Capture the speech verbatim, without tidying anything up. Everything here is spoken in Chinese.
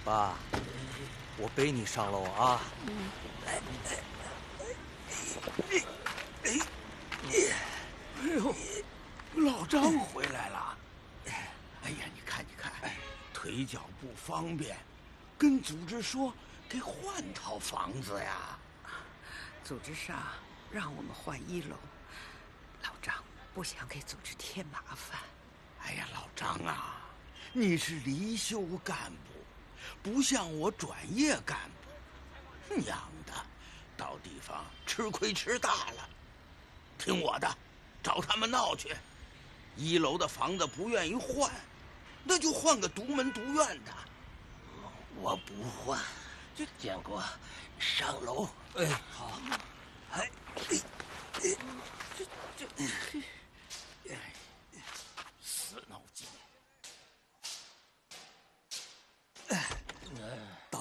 爸，我背你上楼啊！来， 哎呦，老张回来了！哎呀，你看，你看，腿脚不方便，跟组织说给换套房子呀。 组织上让我们换一楼，老张不想给组织添麻烦。 哎呀，老张啊，你是离休干部，不像我转业干部，娘的，到地方吃亏吃大了。听我的，找他们闹去。一楼的房子不愿意换，那就换个独门独院的。 我不换，就建国上楼。 哎，好。哎，哎， 这这。哎